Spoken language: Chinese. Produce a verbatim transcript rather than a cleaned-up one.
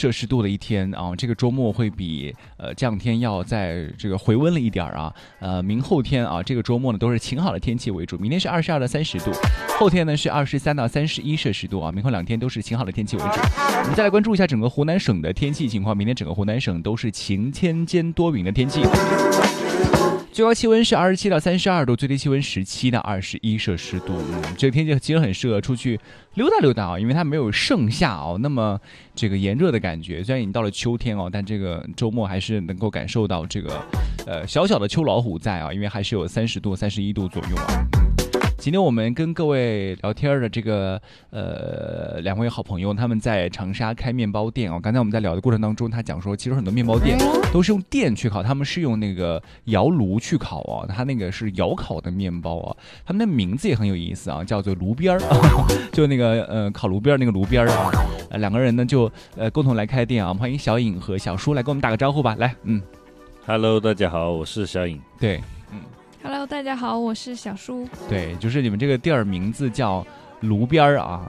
摄氏度的一天啊，这个周末会比呃这两天要在这个回温了一点啊。呃，明后天啊，这个周末呢都是晴好的天气为主，明天是二十二到三十度，后天呢是二十三到三十一摄氏度啊。明后两天都是晴好的天气为主。我们再来关注一下整个湖南省的天气情况，明天整个湖南省都是晴天兼多云的天气。最高气温是二十七到三十二度，最低气温十七到二十一摄氏度。嗯，这个天气其实很适合出去溜达溜达啊，因为它没有盛夏哦那么这个炎热的感觉。虽然已经到了秋天哦，但这个周末还是能够感受到这个呃小小的秋老虎在啊，因为还是有三十度、三十一度左右啊。今天我们跟各位聊天的这个呃两位好朋友，他们在长沙开面包店哦。刚才我们在聊的过程当中，他讲说，其实很多面包店都是用电去烤，他们是用那个窑炉去烤啊，他那个是窑烤的面包啊。他们的名字也很有意思啊，叫做炉边儿，就那个呃烤炉边那个炉边啊。呃，两个人呢就呃共同来开店啊。欢迎小颖和小叔来跟我们打个招呼吧，来，嗯 ，Hello， 大家好，我是小颖， 对，嗯。 Hello， 大家好，我是小叔。 对，就是你们这个店儿名字叫炉边儿啊，